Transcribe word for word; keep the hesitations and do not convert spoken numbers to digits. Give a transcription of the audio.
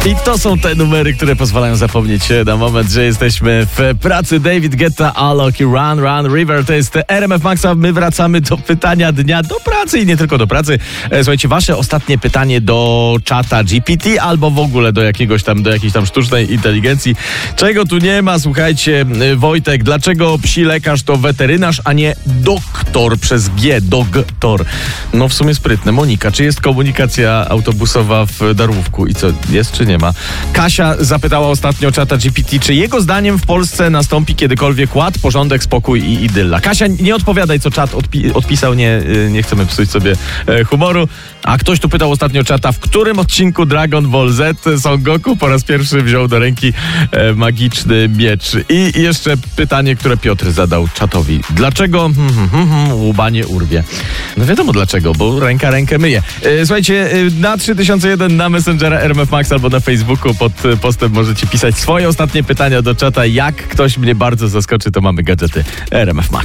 I to są te numery, które pozwalają zapomnieć się na moment, że jesteśmy w pracy. David Guetta, Alok i Run, Run, River. To jest R M F Max, a my wracamy do pytania dnia, do pracy i nie tylko do pracy. Słuchajcie, wasze ostatnie pytanie do czata G P T albo w ogóle do jakiegoś tam, do jakiejś tam sztucznej inteligencji. Czego tu nie ma? Słuchajcie, Wojtek, dlaczego psi lekarz to weterynarz, a nie doktor przez G, dogtor? No w sumie sprytne. Monika, czy jest komunikacja autobusowa w Darłówku i co, jest czy nie ma? Kasia zapytała ostatnio czata G P T, czy jego zdaniem w Polsce nastąpi kiedykolwiek ład, porządek, spokój i idylla. Kasia, nie odpowiadaj, co czat odpi- odpisał, nie, nie chcemy psuć sobie e, humoru. A ktoś tu pytał ostatnio czata, w którym odcinku Dragon Ball Z Son Goku po raz pierwszy wziął do ręki e, magiczny miecz. I jeszcze pytanie, które Piotr zadał czatowi. Dlaczego hmm, hmm, hmm, łuba nie urwie? No wiadomo dlaczego, bo ręka rękę myje. E, słuchajcie, e, na trzy tysiące jeden na Messengera R M F Max albo na Facebooku pod postem możecie pisać swoje ostatnie pytania do czata. Jak ktoś mnie bardzo zaskoczy, to mamy gadżety R M F Max.